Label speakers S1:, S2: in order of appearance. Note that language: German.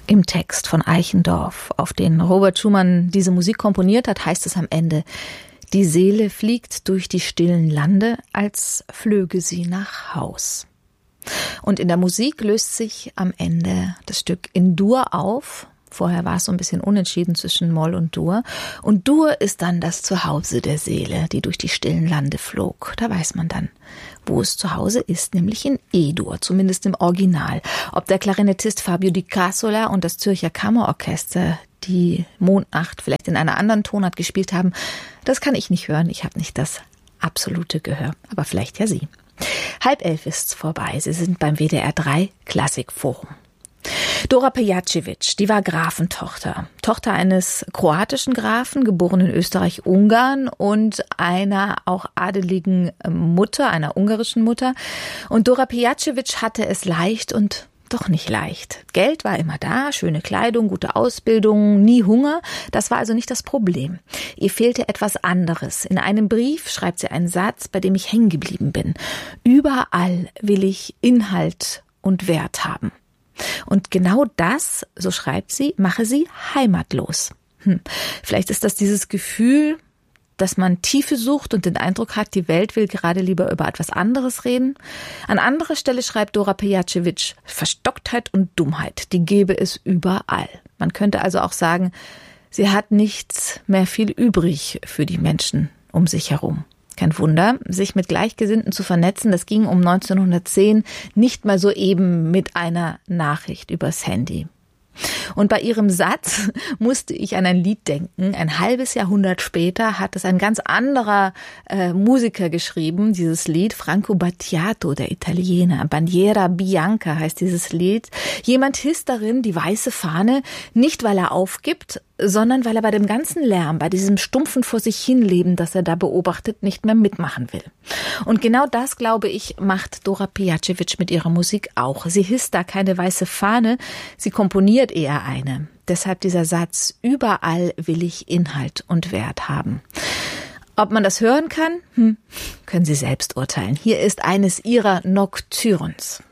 S1: Im Text von Eichendorff, auf den Robert Schumann diese Musik komponiert hat, heißt es am Ende: Die Seele fliegt durch die stillen Lande, als flöge sie nach Haus. Und in der Musik löst sich am Ende das Stück in Dur auf. Vorher war es so ein bisschen unentschieden zwischen Moll und Dur. Und Dur ist dann das Zuhause der Seele, die durch die stillen Lande flog. Da weiß man dann, wo es zu Hause ist, nämlich in E-Dur, zumindest im Original. Ob der Klarinettist Fabio Di Cassola und das Zürcher Kammerorchester die Mondnacht vielleicht in einer anderen Tonart gespielt haben, das kann ich nicht hören. Ich habe nicht das absolute Gehör, aber vielleicht ja Sie. 10:30 ist's vorbei. Sie sind beim WDR 3 Klassikforum. Dora Pejacevic, die war Grafentochter. Tochter eines kroatischen Grafen, geboren in Österreich-Ungarn, und einer auch adeligen Mutter, einer ungarischen Mutter. Und Dora Pejacevic hatte es leicht und doch nicht leicht. Geld war immer da, schöne Kleidung, gute Ausbildung, nie Hunger. Das war also nicht das Problem. Ihr fehlte etwas anderes. In einem Brief schreibt sie einen Satz, bei dem ich hängen geblieben bin. Überall will ich Inhalt und Wert haben. Und genau das, so schreibt sie, mache sie heimatlos. Vielleicht ist das dieses Gefühl, dass man Tiefe sucht und den Eindruck hat, die Welt will gerade lieber über etwas anderes reden. An anderer Stelle schreibt Dora Pejacevic: Verstocktheit und Dummheit, die gäbe es überall. Man könnte also auch sagen, sie hat nichts mehr viel übrig für die Menschen um sich herum. Kein Wunder, sich mit Gleichgesinnten zu vernetzen, das ging um 1910 nicht mal so eben mit einer Nachricht übers Handy. Und bei ihrem Satz musste ich an ein Lied denken. Ein halbes Jahrhundert später hat es ein ganz anderer Musiker geschrieben, dieses Lied. Franco Battiato, der Italiener. Bandiera Bianca heißt dieses Lied. Jemand hisst darin die weiße Fahne, nicht weil er aufgibt, sondern weil er bei dem ganzen Lärm, bei diesem stumpfen vor sich hinleben, das er da beobachtet, nicht mehr mitmachen will. Und genau das, glaube ich, macht Dora Pejacevic mit ihrer Musik auch. Sie hisst da keine weiße Fahne, sie komponiert eher eine. Deshalb dieser Satz: Überall will ich Inhalt und Wert haben. Ob man das hören kann? Können Sie selbst urteilen. Hier ist eines ihrer Nocturnes.